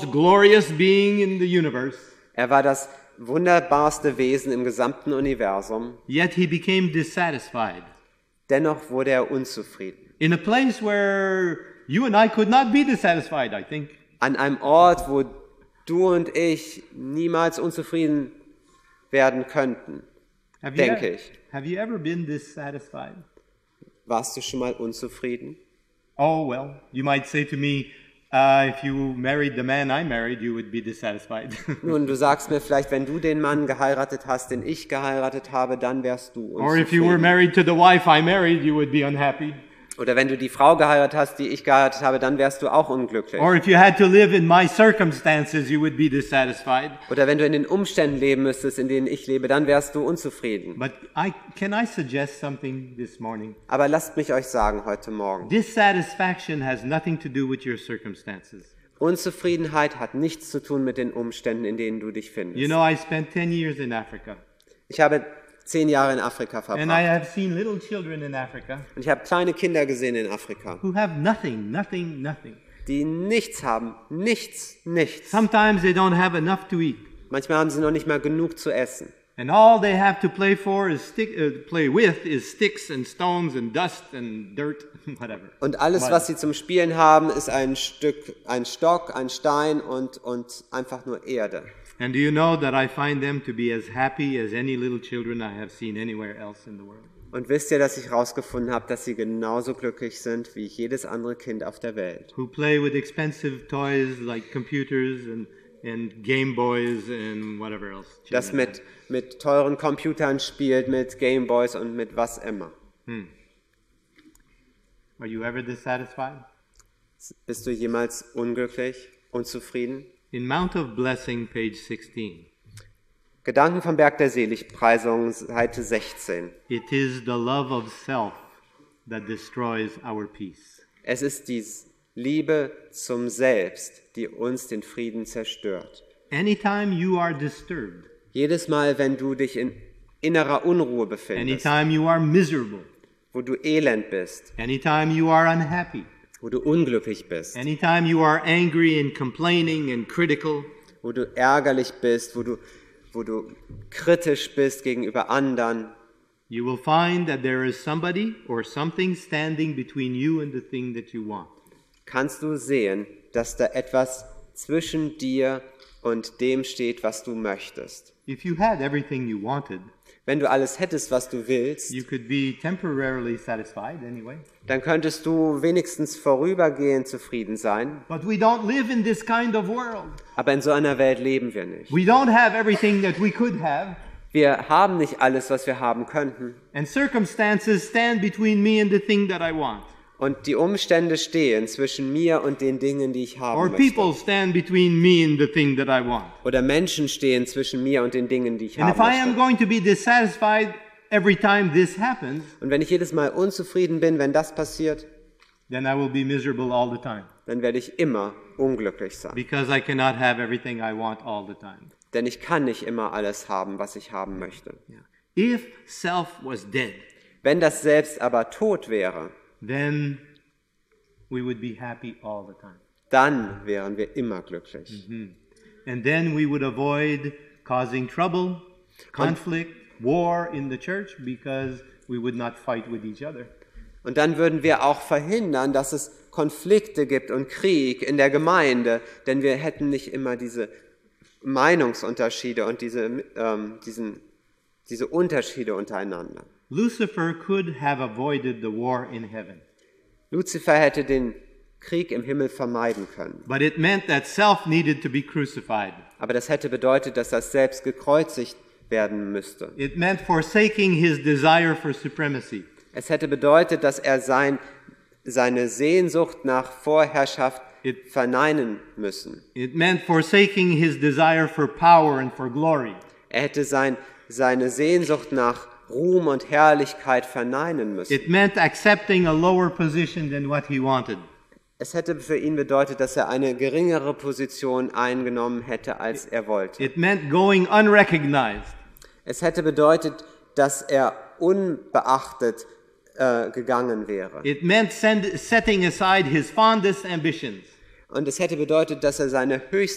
most glorious being in the universe. Er war das wunderbarste Wesen im gesamten Universum. Yet he became dissatisfied. Dennoch wurde er unzufrieden. In a place where you and I could not be dissatisfied, I think. An einem Ort, wo du und ich niemals unzufrieden werden könnten, denke ich. Have you ever been dissatisfied? Warst du schon mal unzufrieden? Oh, well, you might say to me, if you married the man I married, you would be dissatisfied. Nun, du sagst mir vielleicht, wenn du den Mann geheiratet hast, den ich geheiratet habe, dann wärst du Or if you were unzufrieden. married to the wife I married, you would be unhappy. Oder wenn du die Frau geheiratet hast, die ich geheiratet habe, dann wärst du auch unglücklich. Or if you had to live in my circumstances, you would be dissatisfied. Oder wenn du in den Umständen leben müsstest, in denen ich lebe, dann wärst du unzufrieden. But can I suggest something this morning? Aber lasst mich euch sagen heute Morgen, Dissatisfaction has nothing to do with your circumstances. Unzufriedenheit hat nichts zu tun mit den Umständen, in denen du dich findest. You know, I spent 10 years in Africa. Ich habe 10 Jahre in Afrika And I verbracht. have seen little children in Africa Und ich habe kleine Kinder gesehen in Afrika, who have nothing. die nichts haben. Nichts. Sometimes they don't have enough to eat. Manchmal haben sie noch nicht mal genug zu essen. And all they have to play with is sticks and stones and dust and dirt, whatever. Und alles, was sie zum Spielen haben, ist ein Stock, ein Stein und einfach nur Erde. And do you know that I find them to be as happy as any little children I have seen anywhere else in the world? Und wisst ihr, dass ich herausgefunden habe, dass sie genauso glücklich sind wie jedes andere Kind auf der Welt. Who play with expensive toys like computers and Game Boys and whatever else. Das mit teuren Computern spielt, mit Gameboys und mit was immer. Are you ever dissatisfied? Bist du jemals unglücklich, unzufrieden? In Mount of Blessing, page 16. Gedanken vom Berg der Seligpreisung, Seite 16. It is the love of self that destroys our peace. Es ist die Liebe zum Selbst, die uns den Frieden zerstört. Anytime you are disturbed, Jedes Mal, wenn du dich in innerer Unruhe befindest, anytime you are miserable, wo du elend bist, anytime you are unhappy, wo du unglücklich bist, anytime you are angry and complaining and critical, wo du ärgerlich bist, wo du kritisch bist gegenüber anderen, you will find that there is somebody or something standing between you and the thing that you want. kannst du sehen, dass da etwas zwischen dir und dem steht, was du möchtest. If you had everything you wanted, Wenn du alles hättest, was du willst, you could be temporarily satisfied anyway. dann könntest du wenigstens vorübergehend zufrieden sein. But we don't live in this kind of world. Aber in so einer Welt leben wir nicht. We don't have everything that we could have, Wir haben nicht alles, was wir haben könnten. and circumstances stand between me and the thing that I want. Und die Umstände stehen zwischen mir und den Dingen, die ich haben Or möchte. people stand between me and the thing that I want. Oder Menschen stehen zwischen mir und den Dingen, die ich And if haben I am möchte. going to be dissatisfied every time this happens, Und wenn ich jedes Mal unzufrieden bin, wenn das passiert, then I will be miserable all the time. dann werde ich immer unglücklich sein. Because I cannot have everything I want all the time. Denn ich kann nicht immer alles haben, was ich haben möchte. If self was dead, Wenn das Selbst aber tot wäre, then we would be happy all the time. dann wären wir immer glücklich. And then we would avoid causing trouble, conflict, war in the church because we would not fight with each other. Und dann würden wir auch verhindern, dass es Konflikte gibt und Krieg in der Gemeinde, denn wir hätten nicht immer diese Meinungsunterschiede und diese Unterschiede untereinander. Lucifer could have avoided the war in heaven, Luzifer hätte den Krieg im Himmel vermeiden können. but it meant that self needed to be crucified. Aber das hätte bedeutet, dass das Selbst gekreuzigt werden müsste. It meant forsaking his desire for supremacy. Es hätte bedeutet, dass er seine Sehnsucht nach Vorherrschaft verneinen müssen. It meant forsaking his desire for power and for glory. Er hätte seine Sehnsucht nach Ruhm und Herrlichkeit verneinen müssen. It meant accepting a lower position than what he wanted. Es hätte für ihn bedeutet, dass er eine geringere Position eingenommen hätte, als er wollte. It meant going unrecognized. Es hätte bedeutet, dass er unbeachtet gegangen wäre. It meant setting aside his fondest ambitions. Und es hätte bedeutet, dass er seine